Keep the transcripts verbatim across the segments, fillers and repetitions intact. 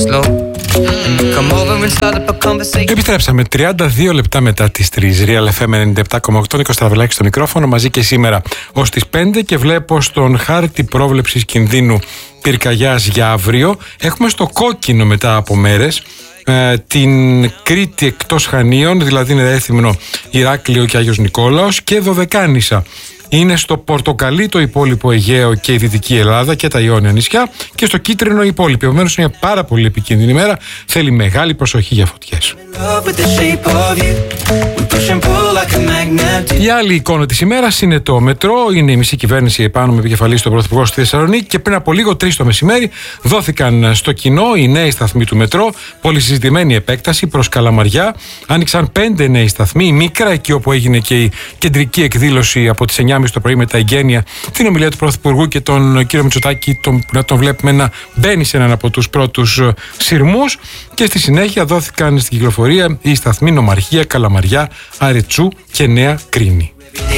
Επιστρέψαμε τριάντα δύο λεπτά μετά τις τρεις. Real εφ εμ ενενήντα επτά κόμμα οκτώ, Νίκος Στραβελάκης στο μικρόφωνο, μαζί και σήμερα ως τις πέντε, και βλέπω στον χάρτη πρόβλεψης κινδύνου πυρκαγιάς για αύριο. Έχουμε στο κόκκινο μετά από μέρες ε, την Κρήτη εκτός Χανίων, δηλαδή είναι Ρέθυμνο, Ηράκλειο και Άγιος Νικόλαος, και Δωδεκάνησα. Είναι στο πορτοκαλί το υπόλοιπο Αιγαίο και η Δυτική Ελλάδα και τα Ιόνια νησιά, και στο κίτρινο η υπόλοιπη. Επομένως είναι μια πάρα πολύ επικίνδυνη μέρα. Θέλει μεγάλη προσοχή για φωτιές. Η άλλη εικόνα της ημέρας είναι το μετρό. Είναι η μισή κυβέρνηση επάνω με επικεφαλή στον Πρωθυπουργό στη Θεσσαλονίκη, και πριν από λίγο, τρεις το μεσημέρι, δόθηκαν στο κοινό οι νέοι σταθμοί του μετρό. Πολυσυζητημένη επέκταση προς Καλαμαριά. Άνοιξαν πέντε νέοι σταθμοί. Η Μίκρα, εκεί όπου έγινε και η κεντρική εκδήλωση από τις εννιά και μισή το πρωί με τα εγγένεια, την ομιλία του Πρωθυπουργού και τον κύριο Μητσοτάκη, τον, να τον βλέπουμε να μπαίνει σε έναν από τους πρώτους σειρμούς. Και στη συνέχεια δόθηκαν στην κυκλοφορία οι σταθμοί Νομαρχία, Καλαμαριά, Αρετσού και Νέα Κρίνη.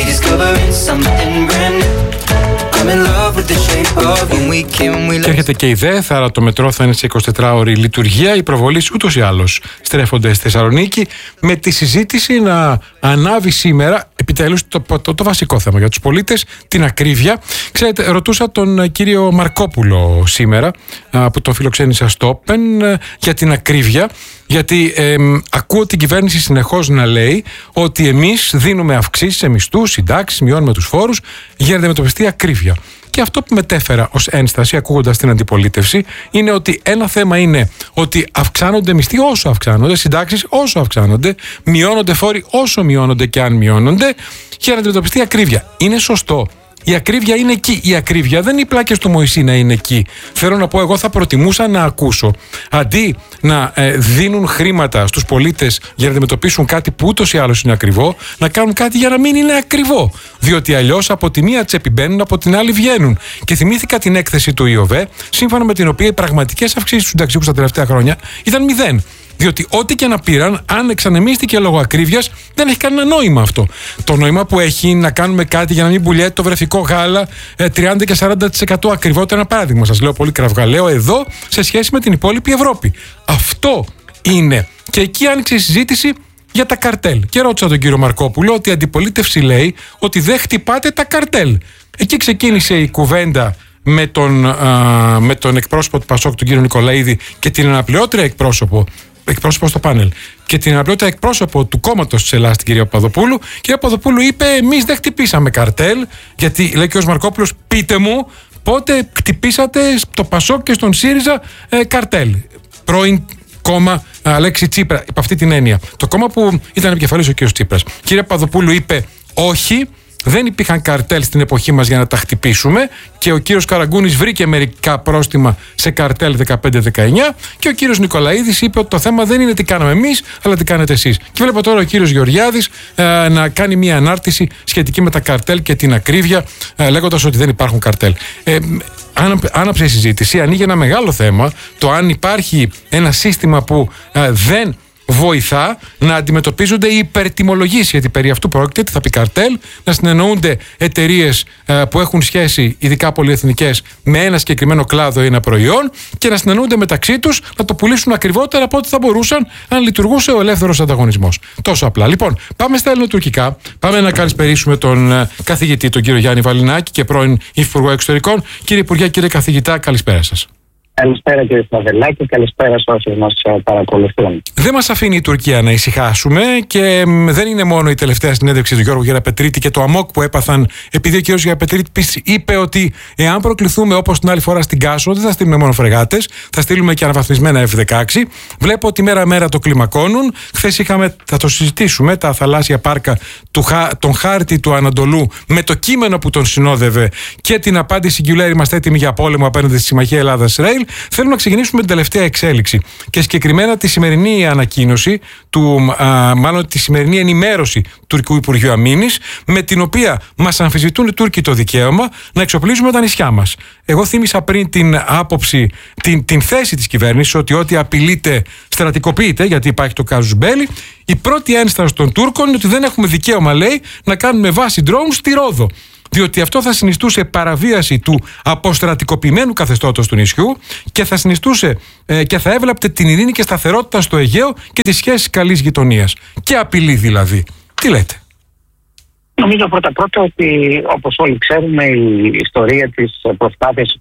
Και έρχεται και η ΔΕΘ, άρα το μετρό θα είναι σε εικοσιτετράωρη λειτουργία. Οι προβολείς ούτως ή άλλως στρέφονται στη Θεσσαλονίκη, με τη συζήτηση να ανάβει σήμερα επιτέλους το, το, το βασικό θέμα για τους πολίτες, την ακρίβεια. Ξέρετε, ρωτούσα τον κύριο Μαρκόπουλο σήμερα, που τον φιλοξένησα στο Open, για την ακρίβεια. Γιατί ε, ακούω την κυβέρνηση συνεχώς να λέει ότι εμείς δίνουμε αυξήσεις σε μισθούς, συντάξεις, μειώνουμε τους φόρους για να αντιμετωπιστεί ακρίβεια. Και αυτό που μετέφερα ως ένσταση, ακούγοντας την αντιπολίτευση, είναι ότι ένα θέμα είναι ότι αυξάνονται μισθοί όσο αυξάνονται, συντάξεις όσο αυξάνονται, μειώνονται φόροι όσο μειώνονται και αν μειώνονται, για να αντιμετωπιστεί ακρίβεια. Είναι σωστό. Η ακρίβεια είναι εκεί. Η ακρίβεια δεν είναι οι πλάκες του Μωυσή να είναι εκεί. Θέλω να πω, εγώ θα προτιμούσα να ακούσω, αντί να ε, δίνουν χρήματα στους πολίτες για να αντιμετωπίσουν κάτι που ούτως ή άλλως είναι ακριβό, να κάνουν κάτι για να μην είναι ακριβό. Διότι αλλιώς από τη μία τσέπη μπαίνουν, από την άλλη βγαίνουν. Και θυμήθηκα την έκθεση του ΙΟΒΕ, σύμφωνα με την οποία οι πραγματικές αυξήσεις του συνταξιούχου στα τελευταία χρόνια ήταν μηδέν. Διότι ό,τι και να πήραν, αν εξανεμίστηκε λόγω ακρίβειας, δεν έχει κανένα νόημα αυτό. Το νόημα που έχει να κάνουμε κάτι για να μην πουλιέται το βρεφικό γάλα τριάντα και σαράντα τοις εκατό ακριβότερο. Ένα παράδειγμα, σας λέω πολύ κραυγαλαίο εδώ, σε σχέση με την υπόλοιπη Ευρώπη. Αυτό είναι. Και εκεί άνοιξε η συζήτηση για τα καρτέλ. Και ρώτησα τον κύριο Μαρκόπουλο ότι η αντιπολίτευση λέει ότι δεν χτυπάτε τα καρτέλ. Εκεί ξεκίνησε η κουβέντα με τον, α, με τον εκπρόσωπο του Πασόκ, τον κύριο Νικολαίδη, και την αναπληρώτρια εκπρόσωπο. εκπρόσωπο στο πάνελ, και την αναπληρώτρια εκπρόσωπο του κόμματος της Ελλάδας, την κυρία Παπαδοπούλου. Η κυρία Παπαδοπούλου είπε: εμείς δεν χτυπήσαμε καρτέλ, γιατί λέει και ο Μαρκόπουλος, πείτε μου πότε χτυπήσατε στο Πασόκ και στον ΣΥΡΙΖΑ ε, καρτέλ. Πρώην κόμμα Αλέξη Τσίπρα, υπ' αυτή την έννοια. Το κόμμα που ήταν επικεφαλής ο κύριος Τσίπρας. Η κυρία Παπαδοπούλου είπε: όχι, δεν υπήρχαν καρτέλ στην εποχή μας για να τα χτυπήσουμε, και ο κύριος Καραγκούνης βρήκε μερικά πρόστιμα σε καρτέλ δεκαπέντε δεκαεννιά, και ο κύριος Νικολαίδης είπε ότι το θέμα δεν είναι τι κάναμε εμείς, αλλά τι κάνετε εσείς. Και βλέπω τώρα ο κύριος Γεωργιάδης ε, να κάνει μια ανάρτηση σχετική με τα καρτέλ και την ακρίβεια, ε, λέγοντας ότι δεν υπάρχουν καρτέλ. Ε, άναψε η συζήτηση, ανοίγει ένα μεγάλο θέμα, το αν υπάρχει ένα σύστημα που ε, δεν βοηθά να αντιμετωπίζονται οι υπερτιμολογήσεις, γιατί περί αυτού πρόκειται. Τι θα πει καρτέλ? Να συνεννοούνται εταιρείες ε, που έχουν σχέση, ειδικά πολυεθνικές, με ένα συγκεκριμένο κλάδο ή ένα προϊόν, και να συνεννοούνται μεταξύ τους να το πουλήσουν ακριβότερα από ό,τι θα μπορούσαν αν λειτουργούσε ο ελεύθερος ανταγωνισμός. Τόσο απλά. Λοιπόν, πάμε στα ελληνοτουρκικά. Πάμε να καλησπερίσουμε τον ε, καθηγητή, τον κύριο Γιάννη Βαλινάκη, και πρώην Υφυπουργό Εξωτερικών. Κύριε Υπουργέ, κύριε καθηγητά, καλησπέρα σας. Καλησπέρα κύριε Στραβελάκη, καλησπέρα σε όσοι μας παρακολουθούν. Δεν μας αφήνει η Τουρκία να ησυχάσουμε, και δεν είναι μόνο η τελευταία συνέντευξη του Γιώργου Γεραπετρίτη και το αμόκ που έπαθαν, επειδή ο κ. Γεραπετρίτης είπε ότι εάν προκληθούμε όπως την άλλη φορά στην Κάσο, δεν θα στείλουμε μόνο φρεγάτες, θα στείλουμε και αναβαθμισμένα εφ δεκαέξι. Βλέπω ότι μέρα-μέρα το κλιμακώνουν. Χθες είχαμε, θα το συζητήσουμε, τα θαλάσσια πάρκα, του, τον χάρτη του Ανατολού, με το κείμενο που τον συνόδευε και την απάντηση Γκιουλέρ, είμαστε έτοιμοι για πόλεμο απέναντι στη Συμμαχία Ελλάδα-Ισραήλ. Θέλουμε να ξεκινήσουμε με την τελευταία εξέλιξη, και συγκεκριμένα τη σημερινή ανακοίνωση, του, α, μάλλον τη σημερινή ενημέρωση του Τουρκικού Υπουργείου Αμήνης, με την οποία μας αμφισβητούν οι Τούρκοι το δικαίωμα να εξοπλίζουμε τα νησιά μας. Εγώ θύμισα πριν την άποψη, την, την θέση της κυβέρνησης, ότι ό,τι απειλείται στρατικοποιείται, γιατί υπάρχει το κάζους μπέλι. Η πρώτη ένσταση των Τούρκων είναι ότι δεν έχουμε δικαίωμα, λέει, να κάνουμε βάση ντρόουν στη Ρόδο. διότι αυτό θα συνιστούσε παραβίαση του αποστρατικοποιημένου καθεστώτος του νησιού και θα συνιστούσε ε, και θα έβλαπτε την ειρήνη και σταθερότητα στο Αιγαίο και τις σχέσεις καλής γειτονίας. Και απειλή δηλαδή. Τι λέτε? Νομίζω πρώτα πρώτα ότι, όπως όλοι ξέρουμε, η ιστορία της προσπάθειας